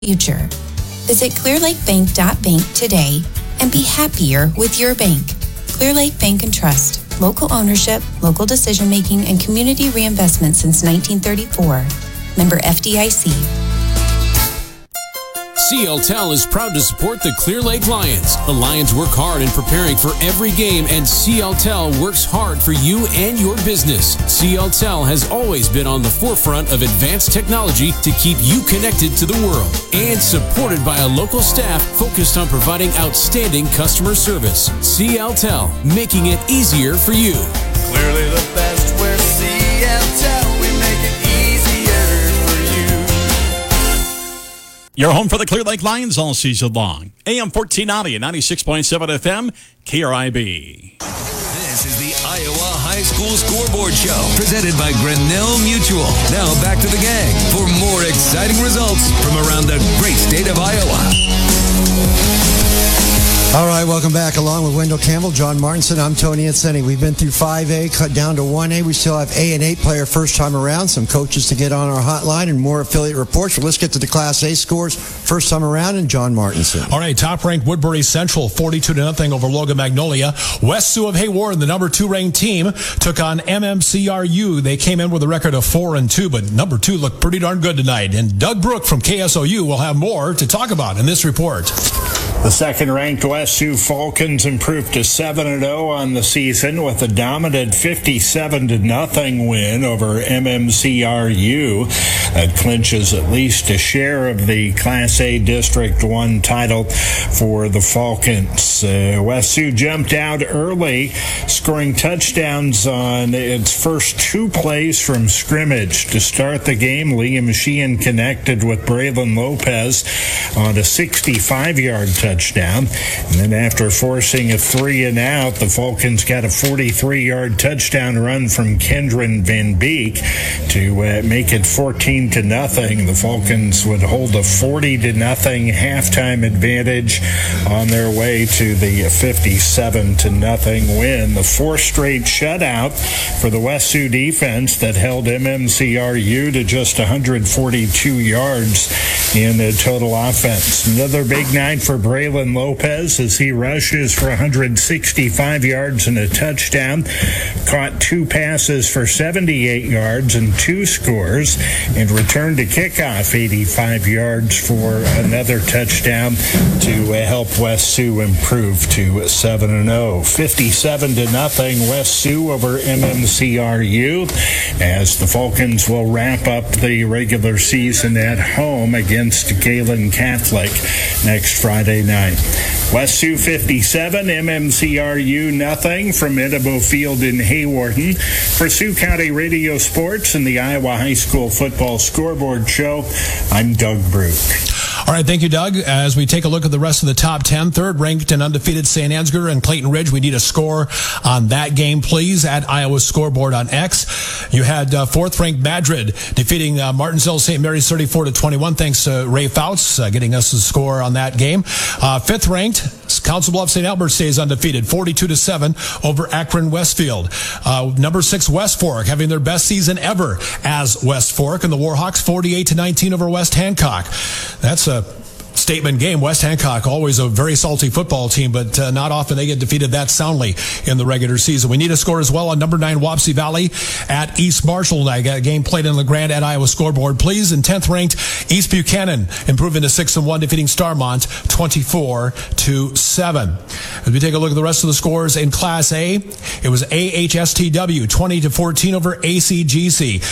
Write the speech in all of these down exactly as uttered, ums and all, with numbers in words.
future. Visit clear lake bank dot bank today and be happier with your bank. Clear Lake Bank and Trust. Local ownership, local decision-making, and community reinvestment since nineteen thirty-four. Member F D I C. C L T E L is proud to support the Clear Lake Lions. The Lions work hard in preparing for every game, and C L T E L works hard for you and your business. C L T E L has always been on the forefront of advanced technology to keep you connected to the world, and supported by a local staff focused on providing outstanding customer service. C L T E L, making it easier for you. Clearly the best, we're C L T E L. We make it easier for you. Your home for the Clear Lake Lions all season long. A M fourteen ninety and ninety-six point seven F M, K R I B. This is the Iowa High School Scoreboard Show, presented by Grinnell Mutual. Now back to the gang for more exciting results from around the great state of Iowa. All right, welcome back. Along with Wendell Campbell, John Martinson, I'm Tony Anthony. We've been through five A, cut down to one A. We still have A and eight player first time around, some coaches to get on our hotline, and more affiliate reports. But let's get to the Class A scores first time around, and John Martinson. All right, top-ranked Woodbury Central, forty-two to nothing over Logan Magnolia. West Sioux of Hayward, the number two-ranked team, took on M M C R U. They came in with a record of four and two, but number two looked pretty darn good tonight. And Doug Brook from K S O U will have more to talk about in this report. The second-ranked West Sioux Falcons improved to seven and oh on the season with a dominant fifty-seven to nothing win over M M C R U. That clinches at least a share of the Class A District one title for the Falcons. Uh, West Sioux jumped out early, scoring touchdowns on its first two plays from scrimmage. To start the game, Liam Sheehan connected with Braylon Lopez on a sixty-five-yard touchdown. Touchdown. And then after forcing a three and out, the Falcons got a forty-three-yard touchdown run from Kendron Van Beek to uh, make it fourteen to nothing. The Falcons would hold a forty to nothing halftime advantage on their way to the fifty-seven to nothing win. The fourth straight shutout for the West Sioux defense that held M M C R U to just one hundred forty-two yards in the total offense. Another big night for Braylon Lopez as he rushes for one hundred sixty-five yards and a touchdown, caught two passes for seventy-eight yards and two scores, and returned to kickoff eighty-five yards for another touchdown to uh, help West Sioux improve to seven and oh. fifty-seven to nothing West Sioux over M M C R U as the Falcons will wrap up the regular season at home against Galen Catholic next Friday night. West Sioux fifty-seven, M M C R U nothing from Edabo Field in Haywarden. For Sioux County Radio Sports and the Iowa High School Football Scoreboard Show, I'm Doug Brook. All right, thank you, Doug. As we take a look at the rest of the top ten, third-ranked and undefeated Saint Ansgar and Clayton Ridge. We need a score on that game, please, at Iowa's scoreboard on X. You had uh, fourth-ranked Madrid defeating uh, Martinsville Saint Mary's thirty-four to twenty-one, thanks to Ray Fouts uh, getting us the score on that game. Uh, fifth-ranked Council Bluffs Saint Albert stays undefeated, forty-two to seven over Akron Westfield. Uh, number six, West Fork, having their best season ever as West Fork, and the Warhawks forty-eight to nineteen over West Hancock. That's a statement game. West Hancock, always a very salty football team, but uh, not often they get defeated that soundly in the regular season. We need a score as well on number nine, Wapsie Valley at East Marshall. I got a game played in LeGrand at Iowa scoreboard, please. And tenth ranked East Buchanan improving to six and one, defeating Starmont twenty-four to seven. As we take a look at the rest of the scores in Class A, it was A H S T W twenty to fourteen over A C G C.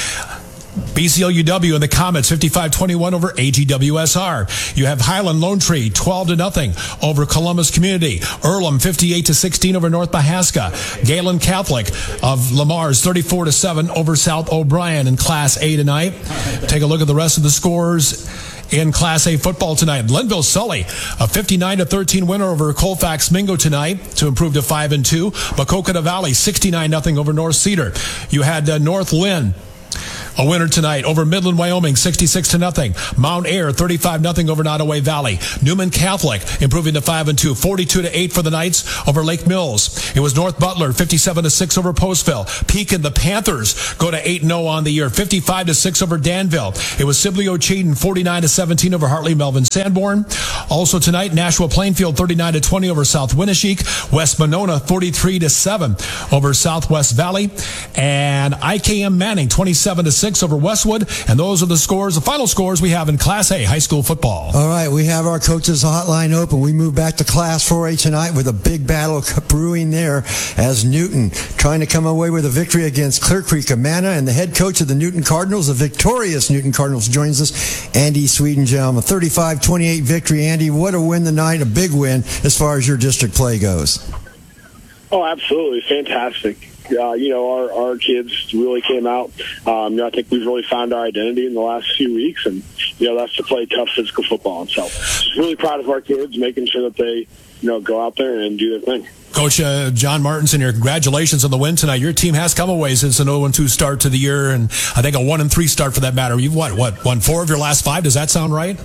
B C L U W and the Comets fifty-five twenty-one over A G W S R. You have Highland Lone Tree twelve to nothing over Columbus Community. Earlham fifty-eight to sixteen over North Mahaska. Galen Catholic of Lamar's thirty-four to seven over South O'Brien in Class A tonight. Take a look at the rest of the scores in Class A football tonight. Linville Sully, a fifty-nine to thirteen winner over Colfax Mingo tonight to improve to five and two. Maquoketa Valley sixty-nine nothing over North Cedar. You had uh, North Lynn A winner tonight over Midland, Wyoming, sixty-six to nothing. Mount Air, thirty-five nothing over Nottoway Valley. Newman Catholic improving to five and two, forty-two to eight for the Knights over Lake Mills. It was North Butler, fifty-seven to six over Postville. Pekin, the Panthers, go to eight and oh on the year, fifty-five to six over Danville. It was Sibley Cheaton, forty-nine to seventeen over Hartley Melvin Sanborn. Also tonight, Nashua Plainfield, thirty-nine to twenty over South Winneshiek. West Monona, forty-three to seven over Southwest Valley. And I K M Manning, twenty-seven to six over Westwood. And those are the scores, the final scores we have in Class A high school football. All right, we have our coaches hotline open. We move back to Class four A tonight with a big battle brewing there as Newton trying to come away with a victory against Clear Creek Amana, and the head coach of the Newton Cardinals, the victorious Newton Cardinals, joins us, Andy Swedenjelm. A thirty-five twenty-eight victory. Andy, what a win tonight, a big win as far as your district play goes. Oh, absolutely. Fantastic. Uh, you know, our, our kids really came out. Um, you know, I think we've really found our identity in the last few weeks, and, you know, that's to play tough physical football. And so just really proud of our kids, making sure that they, you know, go out there and do their thing. Coach uh, John Martinson, your congratulations on the win tonight. Your team has come away since an oh and two start to the year, and I think a one and three start for that matter. You've what, what, won four of your last five? Does that sound right?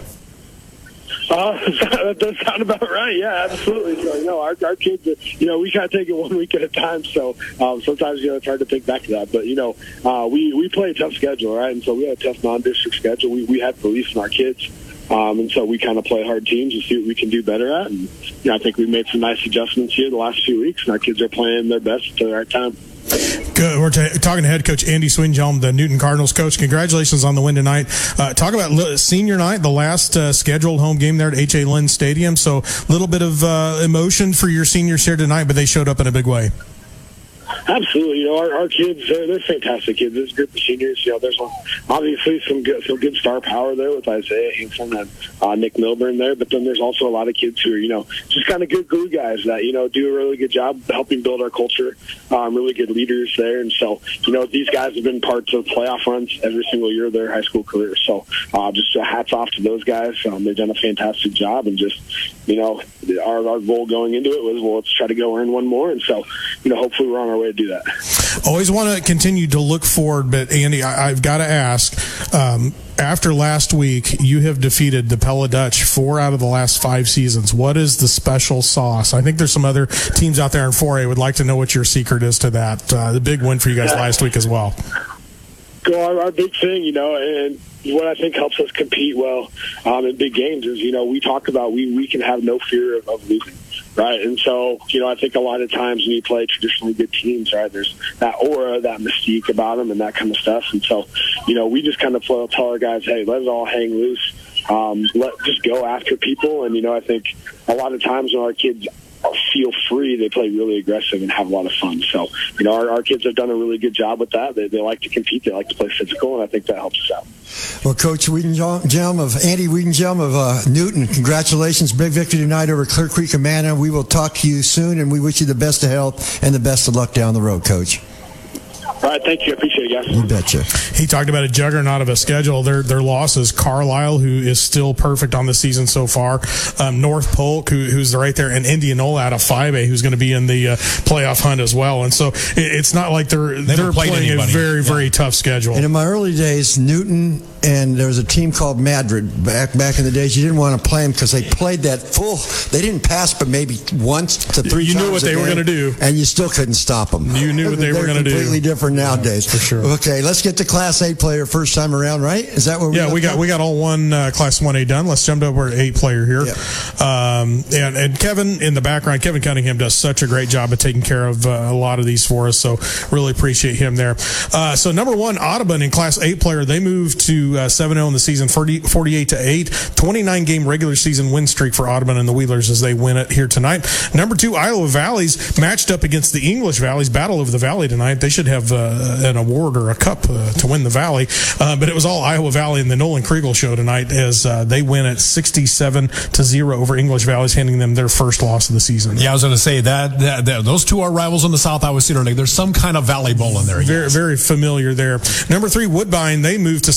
Uh, that does sound about right. Yeah, absolutely. So, you know, our, our kids, you know, we kind of take it one week at a time. So um, sometimes, you know, it's hard to think back to that. But, you know, uh, we, we play a tough schedule, right? And so we have a tough non-district schedule. We, we have belief in our kids. Um, and so we kind of play hard teams and see what we can do better at. And, you know, I think we've made some nice adjustments here the last few weeks, and our kids are playing their best at the right time. Good. We're t- talking to head coach Andy Swedenjelm, the Newton Cardinals coach. Congratulations on the win tonight. Uh, talk about l- senior night, the last uh, scheduled home game there at H A. Lynn Stadium. So a little bit of uh, emotion for your seniors here tonight, but they showed up in a big way. Absolutely. You know, our, our kids, they're, they're fantastic kids. This group of seniors, you know, there's obviously some good, some good star power there with Isaiah Hinkson and uh, Nick Milburn there, but then there's also a lot of kids who are, you know, just kind of good glue guys that, you know, do a really good job helping build our culture, um, really good leaders there. And so, you know, these guys have been parts of playoff runs every single year of their high school career. So uh, just uh, hats off to those guys. Um, they've done a fantastic job, and just, you know, our, our goal going into it was, well, let's try to go earn one more. And so, you know, hopefully we're on our way to do that. Always want to continue to look forward, but Andy, I, I've got to ask, um, after last week, you have defeated the Pella Dutch four out of the last five seasons. What is the special sauce? I think there's some other teams out there in four A would like to know what your secret is to that. Uh, the big win for you guys yeah. last week as well. Well, our, our big thing, you know, and what I think helps us compete well um, in big games is, you know, we talk about we, we can have no fear of, of losing. Right. And so, you know, I think a lot of times when you play traditionally good teams, right, there's that aura, that mystique about them and that kind of stuff. And so, you know, we just kind of tell our guys, hey, let it all hang loose. Um, let just go after people. And, you know, I think a lot of times when our kids feel free, they play really aggressive and have a lot of fun. So, you know, our, our kids have done a really good job with that. They, they like to compete. They like to play physical, and I think that helps us out. Well, Coach Swedenjelm of Andy Swedenjelm of uh, Newton, congratulations. Big victory tonight over Clear Creek Amana. We will talk to you soon, and we wish you the best of health and the best of luck down the road, Coach. All right, thank you. I appreciate it, guys. You betcha. He talked about a juggernaut of a schedule. Their their losses, Carlisle, who is still perfect on the season so far, um, North Polk, who, who's right there, and Indianola out of five A, who's going to be in the uh, playoff hunt as well. And so it, it's not like they're they they're playing anybody. a very, yeah. very tough schedule. And in my early days, Newton and there was a team called Madrid back back in the days. You didn't want to play them because they played that full. They didn't pass, but maybe once to three. You times knew what they were going to do, and you still couldn't stop them. You knew what they were going to do. Completely different nowadays, yeah, for sure. Okay, let's get to Class A player first time around. Right? Is that what? we Yeah, we got done? we got all one uh, Class one A done. Let's jump over to eight player here. Yeah. Um, and and Kevin in the background, Kevin Cunningham does such a great job of taking care of uh, a lot of these for us. So really appreciate him there. Uh, so number one, Audubon in Class eight player, they moved to uh, seven oh in the season. forty-eight to eight, twenty-nine game regular season win streak for Audubon and the Wheelers as they win it here tonight. Number two, Iowa Valleys matched up against the English Valleys. Battle of the Valley tonight. They should have uh, an award or a cup uh, to win the Valley, uh, but it was all Iowa Valley and the Nolan Kriegel show tonight as uh, they win at sixty-seven to zero over English Valleys, handing them their first loss of the season. Yeah, I was going to say that, that, that those two are rivals in the South Iowa Cedar League. There's some kind of Valley Bowl in there. Very, very familiar there. Number three, Woodbine. They moved to seven oh in the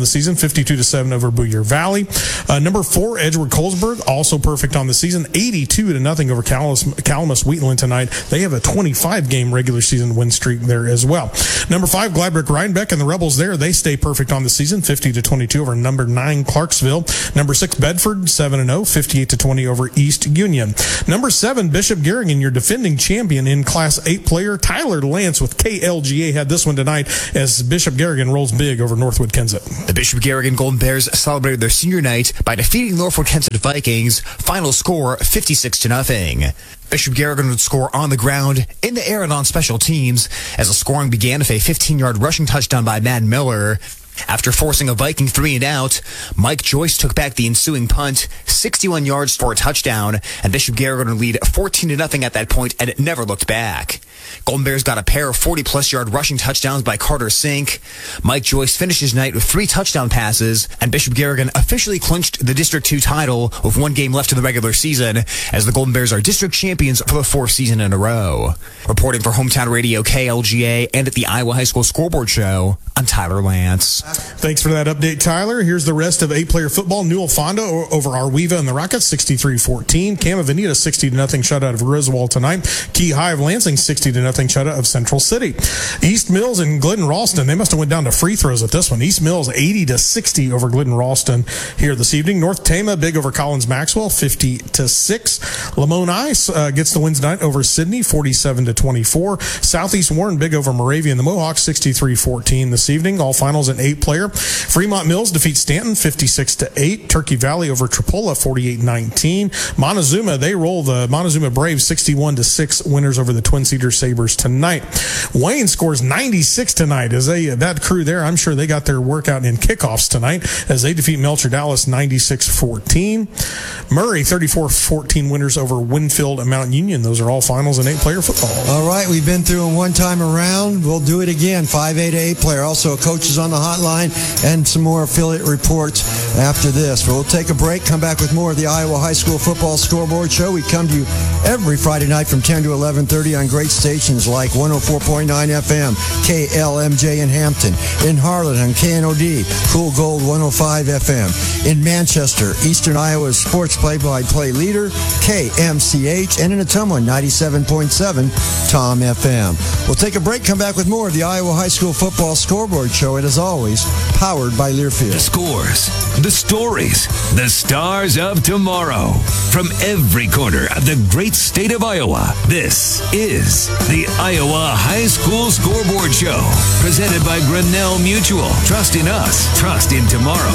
season, fifty-two to seven over Boyer Valley. Uh, number four, Edgewood Colesburg, also perfect on the season, eighty-two to nothing over Calamus, Calamus Wheatland tonight. They have a twenty-five game regular season win streak there as well. Number five, Gladbrook Rhinebeck and the Rebels there, they stay perfect on the season, fifty to twenty-two over number nine, Clarksville. Number six, Bedford, seven and oh, fifty-eight to twenty over East Union. Number seven, Bishop Garrigan, your defending champion in Class eight player, Tyler Lance with K L G A had this one tonight as Bishop Garrigan rolls big over Northwood Kensett. The Bishop Garrigan Golden Bears celebrated their senior night by defeating Northwood Kensett Vikings. Final score, fifty-six to nothing. Bishop Garrigan would score on the ground, in the air, and on special teams as the scoring began with a fifteen-yard rushing touchdown by Matt Miller. After forcing a Viking three and out, Mike Joyce took back the ensuing punt, sixty-one yards for a touchdown, and Bishop Garrigan would lead fourteen to nothing at that point, and it never looked back. Golden Bears got a pair of forty-plus yard rushing touchdowns by Carter Sink. Mike Joyce finished his night with three touchdown passes, and Bishop Garrigan officially clinched the District two title with one game left in the regular season, as the Golden Bears are district champions for the fourth season in a row. Reporting for Hometown Radio K L G A and at the Iowa High School Scoreboard Show, I'm Tyler Lance. Thanks for that update, Tyler. Here's the rest of eight-player football. Newell Fonda over Arweva and the Rockets, sixty-three fourteen. Cam Avenida, sixty to nothing shutout of Griswold tonight. Key High of Lansing, sixty to nothing shutout of Central City. East Mills and Glidden Ralston, they must have went down to free throws at this one. East Mills, eighty to sixty over Glidden Ralston here this evening. North Tama, big over Collins Maxwell, fifty to six. Lamone Ice uh, gets the wins tonight over Sydney, forty-seven to twenty-four. Southeast Warren, big over Moravia and the Mohawks, sixty-three fourteen this evening. All finals an eight-player. Fremont Mills defeats Stanton, fifty-six to eight. Turkey Valley over Tripola, forty-eight nineteen. Montezuma, they roll the Montezuma Braves, sixty-one to six, winners over the Twin Cedar Sabres tonight. Wayne scores ninety-six tonight as they, that crew there, I'm sure they got their workout in kickoffs tonight as they defeat Melcher Dallas ninety-six fourteen. Murray, thirty-four fourteen, winners over Winfield and Mount Union. Those are all finals in eight-player football. All right, we've been through them one time around. We'll do it again, five A to eight-player. Also, coaches on the hotline and some more affiliate reports after this. We'll take a break, come back with more of the Iowa High School Football Scoreboard Show. We come to you every Friday night from ten to eleven thirty on great stations like one oh four point nine F M, K L M J in Hampton, in Harlan on K N O D, Cool Gold one oh five F M, in Manchester, Eastern Iowa's sports play-by-play leader, K M C H, and in Ottumwa, ninety-seven point seven Tom F M. We'll take a break, come back with more of the Iowa High School Football Scoreboard Show, and as always, powered by Learfield. The scores, the stories, the stars of tomorrow. From every corner of the great state of Iowa, this is the Iowa High School Scoreboard Show, presented by Grinnell Mutual. Trust in us, trust in tomorrow.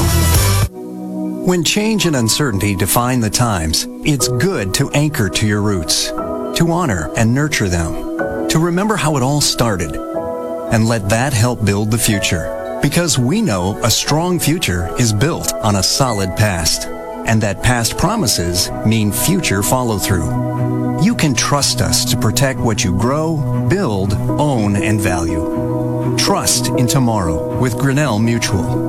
When change and uncertainty define the times, it's good to anchor to your roots, to honor and nurture them, to remember how it all started, and let that help build the future. Because we know a strong future is built on a solid past, and that past promises mean future follow-through. You can trust us to protect what you grow, build, own, and value. Trust in tomorrow with Grinnell Mutual.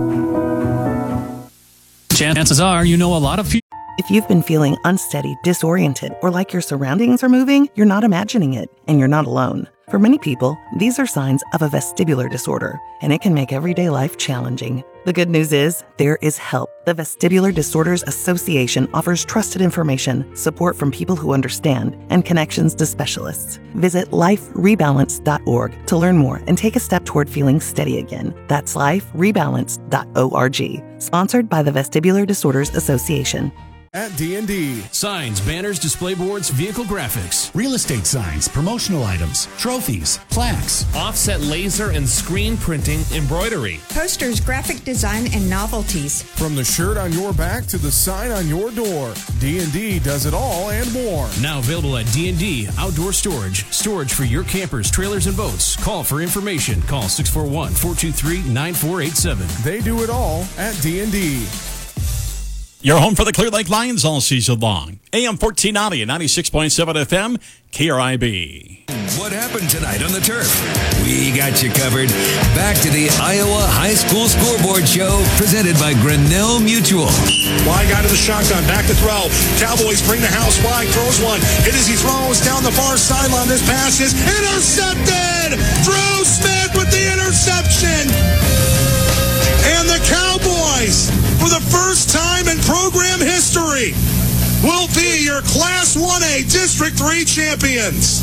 Chances are you know a lot of people. If you've been feeling unsteady, disoriented, or like your surroundings are moving, you're not imagining it, and you're not alone. For many people, these are signs of a vestibular disorder, and it can make everyday life challenging. The good news is, there is help. The Vestibular Disorders Association offers trusted information, support from people who understand, and connections to specialists. Visit life rebalance dot org to learn more and take a step toward feeling steady again. That's life rebalance dot org. Sponsored by the Vestibular Disorders Association. At D and D. Signs, banners, display boards, vehicle graphics. Real estate signs, promotional items, trophies, plaques. Offset laser and screen printing, embroidery. Posters, graphic design, and novelties. From the shirt on your back to the sign on your door, D and D does it all and more. Now available at D and D Outdoor Storage. Storage for your campers, trailers, and boats. Call for information. Call six four one, four two three, nine four eight seven. They do it all at D and D. Your home for the Clear Lake Lions all season long. A M fourteen ninety and ninety-six point seven F M, K R I B. What happened tonight on the turf? We got you covered. Back to the Iowa High School Scoreboard Show, presented by Grinnell Mutual. Wide guy to the shotgun, back to throw. Cowboys bring the house wide, throws one. Hit as he throws down the far sideline. This pass is intercepted! Drew Smith with the interception! And the Cowboys, for the first time in program history, will be your Class one A District three champions.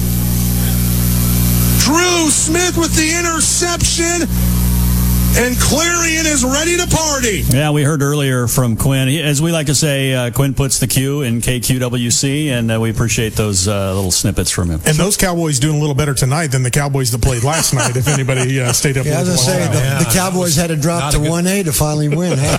Drew Smith with the interception. And Clarion is ready to party. Yeah, we heard earlier from Quinn. He, as we like to say, uh, Quinn puts the Q in K Q W C, and uh, we appreciate those uh, little snippets from him. And those Cowboys doing a little better tonight than the Cowboys that played last night, if anybody uh, stayed up. Yeah, I was going to say, the, yeah. the Cowboys had to drop to one A to finally win. Huh?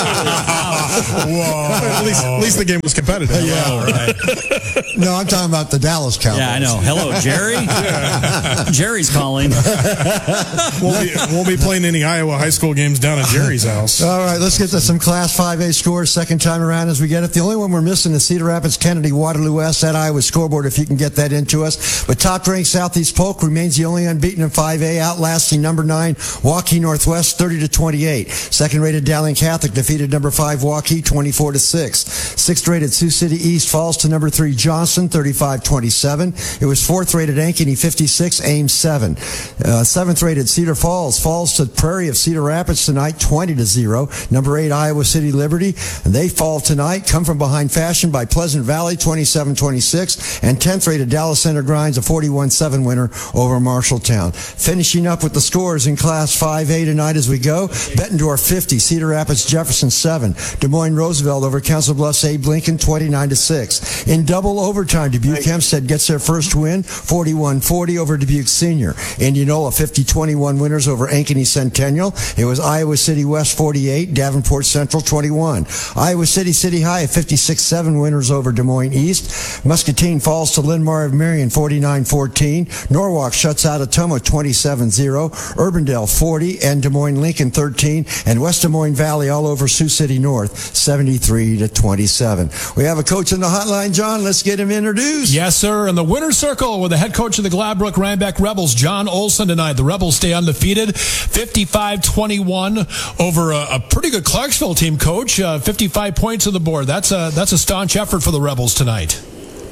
Whoa. At least, at least the game was competitive. Yeah, oh, right. No, I'm talking about the Dallas Cowboys. Yeah, I know. Hello, Jerry. Jerry's calling. Won't be, won't be playing any Iowa high school games down at Jerry's house. All right, let's get to some Class five A scores second time around as we get it. The only one we're missing is Cedar Rapids, Kennedy, Waterloo West, that Iowa scoreboard, if you can get that into us. But top-ranked Southeast Polk remains the only unbeaten in five A, outlasting number nine, Waukee Northwest, thirty to twenty-eight. Second-rated Dowling Catholic defeated number five, Waukee, twenty-four to six. Sixth-rated Sioux City East falls to number three, Johnson, thirty-five twenty-seven. It was fourth-rated Ankeny, fifty-six, Ames, seven. Uh, seventh-rated Cedar Falls falls to Prairie of Cedar Rapids tonight, twenty to zero. Number eight, Iowa City Liberty, and they fall tonight, come from behind fashion by Pleasant Valley, twenty-seven twenty-six. And tenth-rated Dallas Center Grinds, a forty-one seven winner over Marshalltown. Finishing up with the scores in Class five A tonight as we go. Bettendorf, fifty. Cedar Rapids, Jefferson, seven. Des Moines Roosevelt over Council Bluffs, Abe Lincoln, twenty-nine to six. In double overtime, Dubuque Hempstead gets their first win, forty-one forty over Dubuque Senior. Indianola, fifty twenty-one winners over Ankeny Centennial. It was Iowa City West, forty-eight. Davenport Central, twenty-one. Iowa City City High, fifty-six seven winners over Des Moines East. Muscatine falls to Linn-Mar of Marion, forty-nine fourteen. Norwalk shuts out Ottumwa, twenty-seven zero. Urbandale, forty. And Des Moines Lincoln, thirteen. And West Des Moines Valley all over Sioux City North, seventy-three to twenty-seven. We have a coach in the hotline, John. Let's get him introduced. Yes, sir. In the winner's circle with the head coach of the Gladbrook Rhinebeck Rebels, John Olson, tonight. The Rebels stay undefeated, fifty-five twenty-one over a, a pretty good Clarksville team, coach. Uh, fifty-five points on the board. That's a, that's a staunch effort for the Rebels tonight.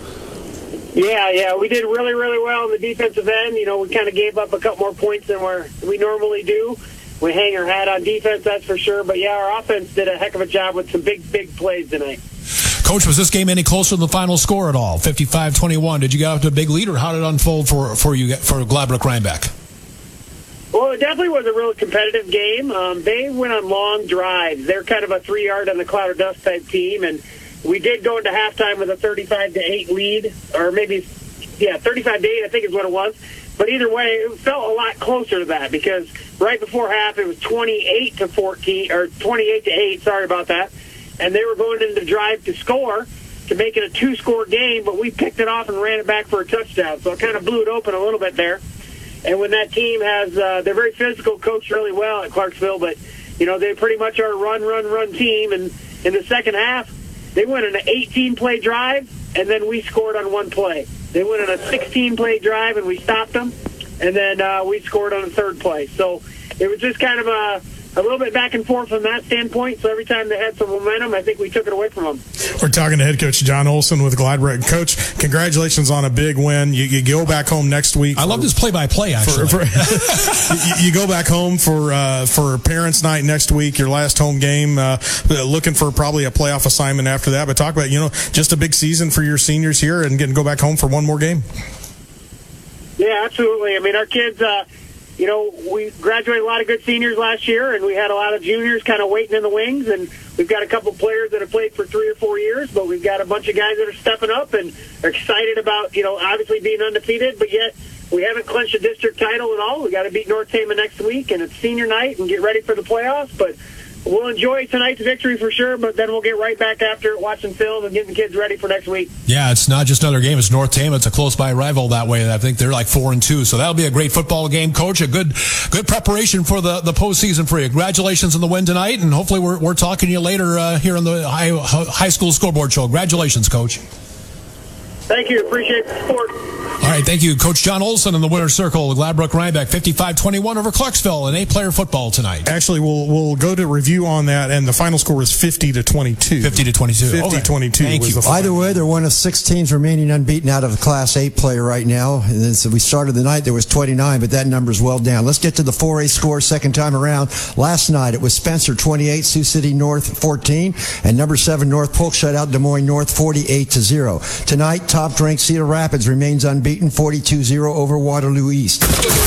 Yeah, yeah, we did really, really well on the defensive end. You know, we kind of gave up a couple more points than we're, we normally do. We hang our hat on defense, that's for sure. But, yeah, our offense did a heck of a job with some big, big plays tonight. Coach, was this game any closer to the final score at all? fifty-five twenty-one. Did you get out to a big lead, or how did it unfold for, for you for Gladbrook Rhinebeck? Well, it definitely was a really competitive game. Um, they went on long drives. They're kind of a three-yard on the cloud or dust type team, and we did go into halftime with a thirty-five to eight lead, or maybe, yeah, thirty-five to eight, I think is what it was. But either way, it felt a lot closer to that because right before half it was twenty-eight to fourteen, or twenty-eight to eight. Sorry about that. And they were going into the drive to score to make it a two-score game, but we picked it off and ran it back for a touchdown. So it kind of blew it open a little bit there. And when that team has, uh, they're very physical, coached really well at Clarksville, but, you know, they pretty much are a run, run, run team. And in the second half, they went on an eighteen-play drive, and then we scored on one play. They went on a sixteen-play drive, and we stopped them, and then uh, we scored on a third play. So it was just kind of a, a little bit back and forth from that standpoint. So every time they had some momentum, I think we took it away from them. We're talking to head coach John Olson with Gladbrook. Coach, congratulations on a big win. You, you go back home next week. I for, love this play-by-play, actually. For, for, you, you go back home for uh, for Parents' Night next week, your last home game, uh, looking for probably a playoff assignment after that. But talk about, you know, just a big season for your seniors here and getting go back home for one more game. Yeah, absolutely. I mean, our kids, uh, you know, we graduated a lot of good seniors last year, and we had a lot of juniors kind of waiting in the wings, and we've got a couple players that have played for three or four years, but we've got a bunch of guys that are stepping up and are excited about, you know, obviously being undefeated, but yet we haven't clinched a district title at all. We got to beat North Tama next week, and it's senior night and get ready for the playoffs, but we'll enjoy tonight's victory for sure, but then we'll get right back after it, watching film and getting the kids ready for next week. Yeah, it's not just another game. It's North Tama. It's a close-by rival that way. I think they're like four and two, so that'll be a great football game, Coach. A good good preparation for the, the postseason for you. Congratulations on the win tonight, and hopefully we're, we're talking to you later uh, here on the high, high school scoreboard show. Congratulations, Coach. Thank you. Appreciate the support. All right, thank you. Coach John Olson in the winner's circle. Gladbrook Rhinebeck fifty-five twenty-one over Clarksville in eight-player football tonight. Actually, we'll we'll go to review on that, and the final score was fifty to twenty-two. fifty to twenty-two. fifty twenty-two. Thank was you. The Either way, they're one of six teams remaining unbeaten out of the Class eight player right now. And then, so we started the night, there was twenty-nine, but that number's well down. Let's get to the four A score second time around. Last night, it was Spencer twenty-eight, Sioux City North fourteen, and number seven North Polk shut out Des Moines North forty-eight to zero. Tonight, top-ranked Cedar Rapids remains unbeaten, forty-two zero over Waterloo East.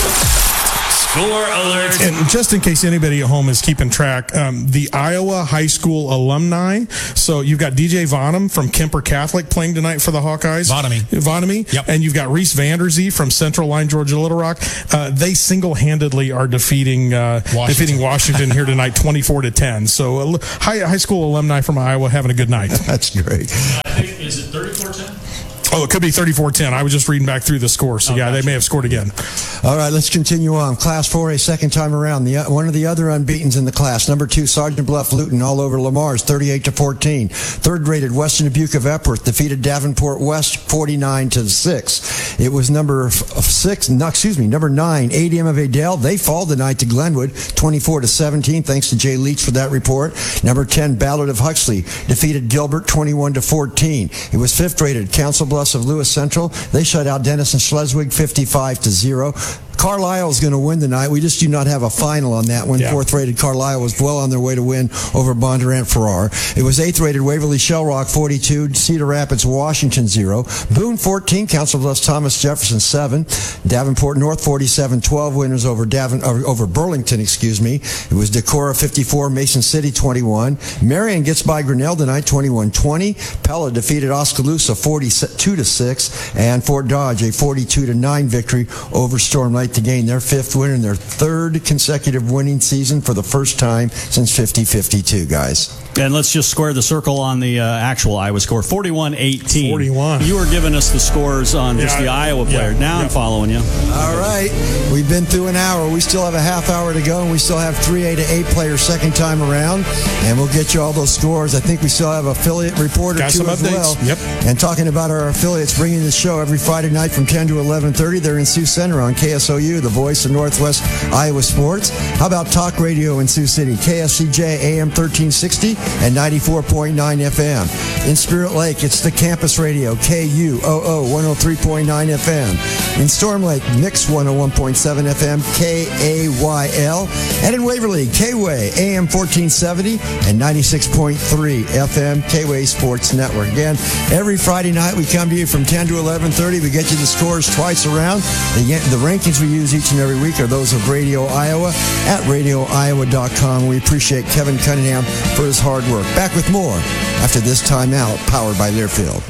Score alert. And just in case anybody at home is keeping track, um, the Iowa High School alumni. So you've got D J Vonham from Kemper Catholic playing tonight for the Hawkeyes. Vonhamy. Vonhamy. Yep. And you've got Reese Vanderzee from Central Line Georgia Little Rock. Uh, they single-handedly are defeating uh, Washington. defeating Washington here tonight, twenty-four to ten. So uh, high high school alumni from Iowa having a good night. That's great. Is it thirty-four ten? Oh, it could be thirty-four ten. I was just reading back through the score. So, oh, yeah, gotcha. they may have scored again. All right, let's continue on. Class four A, second time around. The one of the other unbeatens in the class, number two, Sergeant Bluff Luton, all over Lamar's, thirty-eight to fourteen. Third-rated Western Dubuque of Epworth defeated Davenport West, forty-nine to six. It was number f- six, no, excuse me, number nine, A D M of Adel. They fall tonight to Glenwood, twenty-four to seventeen. Thanks to Jay Leach for that report. Number ten, Ballard of Huxley defeated Gilbert, twenty-one to fourteen. It was fifth-rated Council Bluffs of Lewis Central. They shut out Denison Schleswig, fifty-five to zero. Carlisle is going to win tonight. We just do not have a final on that one. Yeah. Fourth-rated Carlisle was well on their way to win over Bondurant Farrar. It was eighth-rated Waverly Shell Rock forty-two, Cedar Rapids Washington zero, Boone fourteen, Council Bluffs Thomas Jefferson seven, Davenport North forty-seven twelve winners over Davin or over Burlington, excuse me. It was Decorah fifty-four, Mason City twenty-one. Marion gets by Grinnell tonight twenty-one twenty. Pella defeated Oskaloosa forty-two to six, and Fort Dodge a forty-two to nine victory over Storm Lake to gain their fifth win in their third consecutive winning season for the first time since fifty fifty-two, guys. And let's just square the circle on the uh, actual Iowa score, forty-one eighteen. forty-one. You were giving us the scores on just Yeah, the I- Iowa player. yeah, now yeah. I'm following you. All right. We've been through an hour. We still have a half hour to go, and we still have three A to eight players second time around, and we'll get you all those scores. I think we still have affiliate report or Got two some as updates. well. Yep. And talking about our affiliates bringing the show every Friday night from ten to eleven thirty, they're in Sioux Center on K S O U, the voice of Northwest Iowa sports. How about talk radio in Sioux City? K S C J A M thirteen sixty and ninety-four point nine F M. In Spirit Lake, it's the campus radio, K U O O one oh three point nine F M. In Storm Lake, Mix one oh one point seven F M, K A Y L. And in Waverly, K-Way, A M fourteen seventy and ninety-six point three F M, K-Way Sports Network. Again, every Friday night we come to you from ten to eleven thirty. We get you the scores twice around. The, the rankings we use each and every week are those of Radio Iowa at radio iowa dot com. We appreciate Kevin Cunningham for his hard work. Back with more after this timeout, powered by Learfield.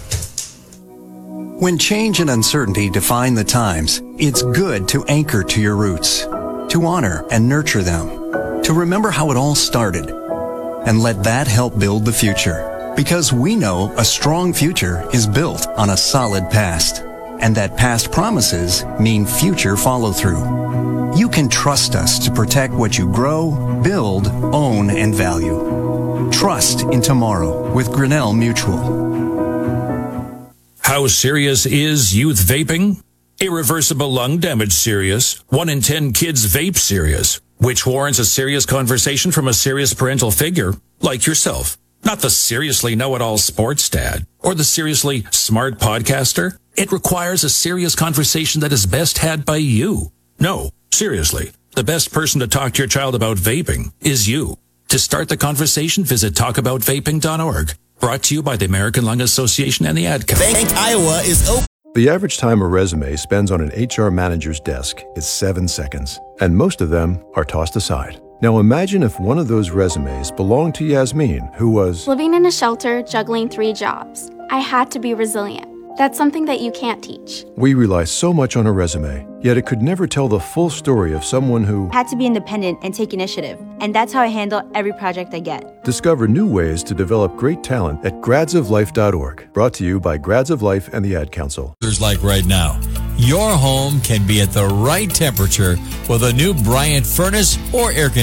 When change and uncertainty define the times, it's good to anchor to your roots, to honor and nurture them, to remember how it all started, and let that help build the future. Because we know a strong future is built on a solid past, and that past promises mean future follow-through. You can trust us to protect what you grow, build, own, and value. Trust in tomorrow with Grinnell Mutual. How serious is youth vaping? Irreversible lung damage serious. One in ten kids vape serious, which warrants a serious conversation from a serious parental figure like yourself. Not the seriously know-it-all sports dad or the seriously smart podcaster. It requires a serious conversation that is best had by you. No, seriously, the best person to talk to your child about vaping is you. To start the conversation, visit talk about vaping dot org. Brought to you by the American Lung Association and the Ad Council. Bank Iowa is open. The average time a resume spends on an H R manager's desk is seven seconds, and most of them are tossed aside. Now imagine if one of those resumes belonged to Yasmin, who was living in a shelter, juggling three jobs. I had to be resilient. That's something that you can't teach. We rely so much on a resume, yet it could never tell the full story of someone who had to be independent and take initiative. And that's how I handle every project I get. Discover new ways to develop great talent at grads of life dot org. Brought to you by Grads of Life and the Ad Council. Like right now, your home can be at the right temperature with a new Bryant furnace or air conditioner.